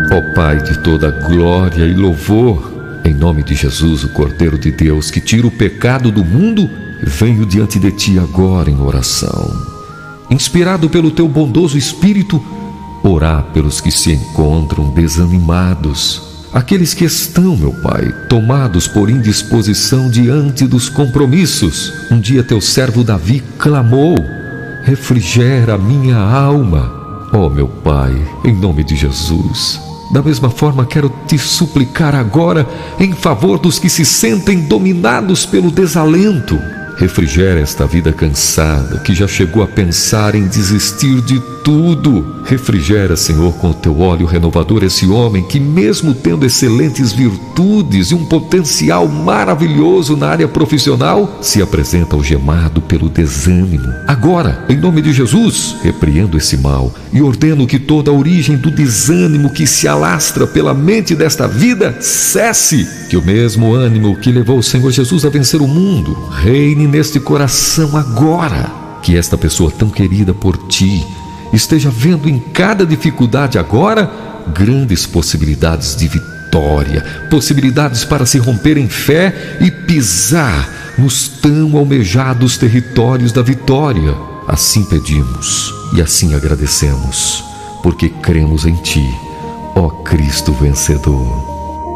Ó Pai de toda glória e louvor, em nome de Jesus, o Cordeiro de Deus, que tira o pecado do mundo, venho diante de Ti agora em oração. Inspirado pelo Teu bondoso Espírito, orar pelos que se encontram desanimados, aqueles que estão, meu Pai, tomados por indisposição diante dos compromissos. Um dia Teu servo Davi clamou: refrigera a minha alma. Ó meu Pai, em nome de Jesus, da mesma forma quero Te suplicar agora em favor dos que se sentem dominados pelo desalento. Refrigera esta vida cansada que já chegou a pensar em desistir de tudo. Refrigera, Senhor, com o Teu óleo renovador esse homem que, mesmo tendo excelentes virtudes e um potencial maravilhoso na área profissional, se apresenta algemado pelo desânimo. Agora, em nome de Jesus, repreendo esse mal e ordeno que toda a origem do desânimo que se alastra pela mente desta vida cesse. Que o mesmo ânimo que levou o Senhor Jesus a vencer o mundo reine neste coração agora. Que esta pessoa tão querida por Ti esteja vendo em cada dificuldade agora grandes possibilidades de vitória, possibilidades para se romper em fé e pisar nos tão almejados territórios da vitória. Assim pedimos e assim agradecemos, porque cremos em Ti, ó Cristo vencedor.